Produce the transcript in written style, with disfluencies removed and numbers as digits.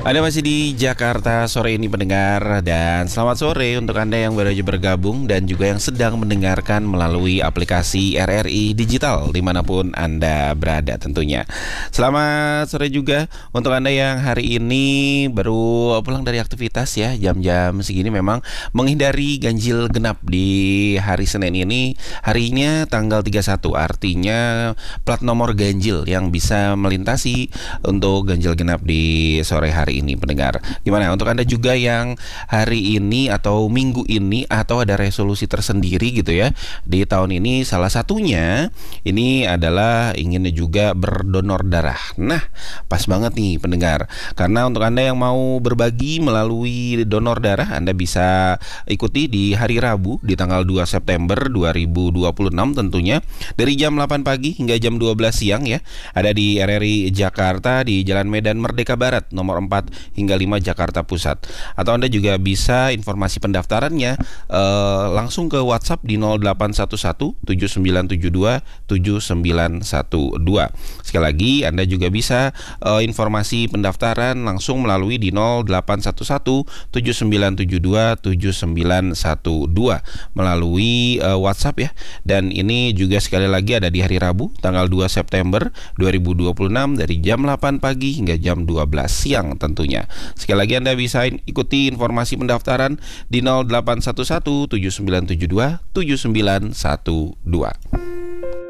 Anda masih di Jakarta sore ini pendengar, dan selamat sore untuk Anda yang baru aja bergabung dan juga yang sedang mendengarkan melalui aplikasi RRI Digital dimanapun Anda berada tentunya. Selamat sore juga untuk Anda yang hari ini baru pulang dari aktivitas ya, jam-jam segini memang menghindari ganjil genap di hari Senin ini. Harinya tanggal 31, artinya plat nomor ganjil yang bisa melintasi untuk ganjil genap di sore hari ini pendengar. Gimana untuk Anda juga yang hari ini atau minggu ini atau ada resolusi tersendiri gitu ya di tahun ini? Salah satunya ini adalah ingin juga berdonor darah. Nah, pas banget nih pendengar, karena untuk Anda yang mau berbagi melalui donor darah, Anda bisa ikuti di hari Rabu di tanggal 2 September 2026 tentunya, dari jam 8 pagi hingga jam 12 siang ya. Ada di RRI Jakarta di Jalan Medan Merdeka Barat nomor 4 hingga 5 Jakarta Pusat. Atau Anda juga bisa informasi pendaftarannya langsung ke WhatsApp di 0811 7972 7912. Sekali lagi Anda juga bisa informasi pendaftaran langsung melalui di 0811 7972 7912 melalui WhatsApp ya. Dan ini juga sekali lagi ada di hari Rabu tanggal 2 September 2026 dari jam 8 pagi hingga jam 12 siang tentunya. Sekali lagi Anda bisa ikuti informasi pendaftaran di 0811 7972 7912.